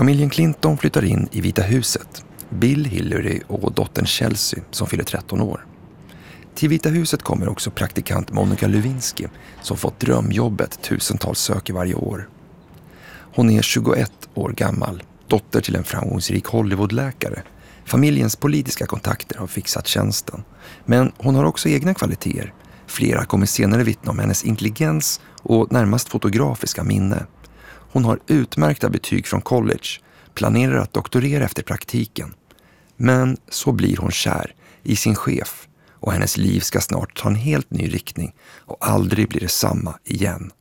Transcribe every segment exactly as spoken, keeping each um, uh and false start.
Familjen Clinton flyttar in i Vita huset. Bill, Hillary och dottern Chelsea som fyller tretton år. Till Vita huset kommer också praktikant Monica Lewinsky som fått drömjobbet tusentals söker varje år. Hon är tjugoett år gammal, dotter till en framgångsrik Hollywoodläkare. Familjens politiska kontakter har fixat tjänsten. Men hon har också egna kvaliteter. Flera kommer senare vittna om hennes intelligens och närmast fotografiska minne. Hon har utmärkta betyg från college, planerar att doktorera efter praktiken. Men så blir hon kär i sin chef och hennes liv ska snart ta en helt ny riktning och aldrig blir det samma igen.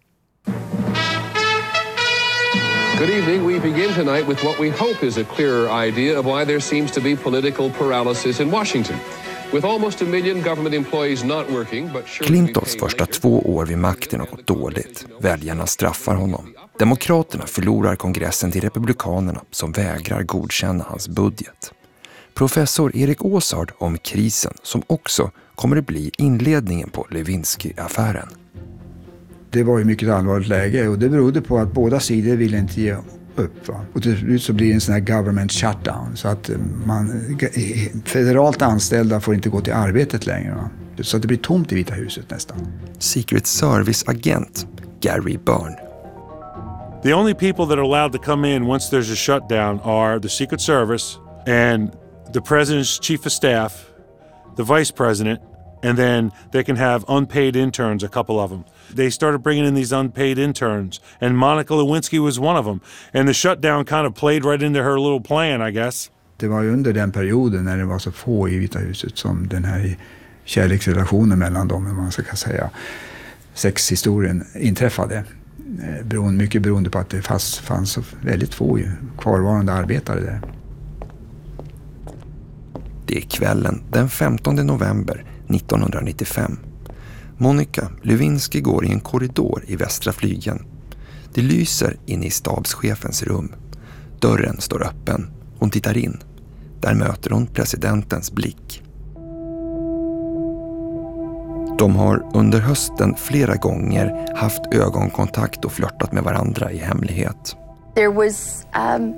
Good evening. We begin tonight with what we hope is a clearer idea of why there seems to be political paralysis in Washington. With almost a million government employees not working, but sure Clintons första två år vid makten har gått dåligt. Väljarna straffar honom. Demokraterna förlorar kongressen till republikanerna som vägrar godkänna hans budget. Professor Erik Åsard om krisen som också kommer att bli inledningen på Lewinsky-affären. Det var ju mycket allvarligt läge och det berodde på att båda sidor ville inte ge upp. Va? Och till slut så blir det en sån här government shutdown så att man, federalt anställda får inte gå till arbetet längre. Va? Så att det blir tomt i Vita huset nästan. Secret Service-agent Gary Byrne. The only people that are allowed to come in once there's a shutdown are the Secret Service and the president's chief of staff, the vice president, and then they can have unpaid interns, a couple of them. They started bringing in these unpaid interns, and Monica Lewinsky was one of them. And the shutdown kind of played right into her little plan, I guess. Det var ju under den perioden när det var så få i Vita huset som den här kärleksrelationen mellan dem, om man ska säga, sexhistorien inträffade. Beroende, mycket beroende på att det fanns, fanns så väldigt få kvarvarande arbetare där. Det är kvällen den femtonde november nittonhundranittiofem. Monica Lewinsky går i en korridor i västra flygeln. Det lyser in i stabschefens rum. Dörren står öppen. Hon tittar in. Där möter hon presidentens blick. De har under hösten flera gånger haft ögonkontakt och flörtat med varandra i hemlighet. There was um,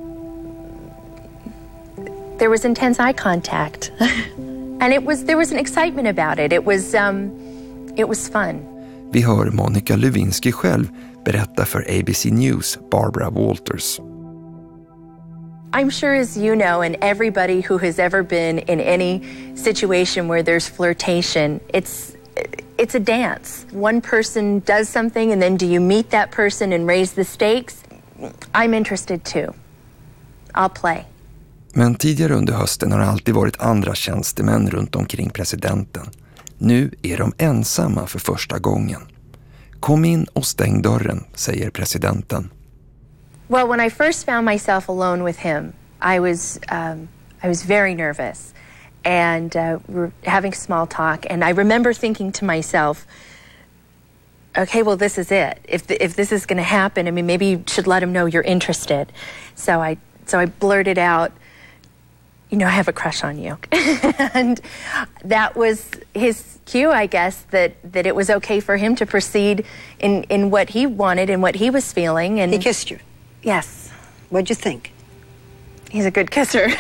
there was intense eye contact. And it was there was an excitement about it. It was um it was fun. Vi hör Monica Lewinsky själv berätta för A B C News Barbara Walters. I'm sure, as you know, and everybody who has ever been in any situation where there's flirtation, it's it's a dance. One person does something and then do you meet that person and raise the stakes? I'm interested too. I'll play. Men tidigare under hösten har det alltid varit andra tjänstemän runt omkring presidenten. Nu är de ensamma för första gången. Kom in och stäng dörren, säger presidenten. Well, when I first found myself alone with him, I was um, I was very nervous, and uh, we were having small talk. And I remember thinking to myself, "Okay, well, this is it. If th- if this is going to happen, I mean, maybe you should let him know you're interested." So I so I blurted out, "You know, I have a crush on you," and that was his cue, I guess, that that it was okay for him to proceed in in what he wanted and what he was feeling. And he kissed you. Yes. What'd you think? He's a good kisser.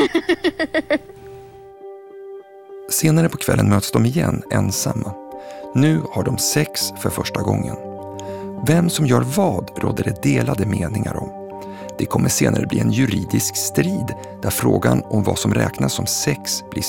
Senare på kvällen möts de igen ensamma. Nu har de sex för första gången. Vem som gör vad råder det delade meningar om. Det kommer senare bli en juridisk strid där frågan om vad som räknas som sex blir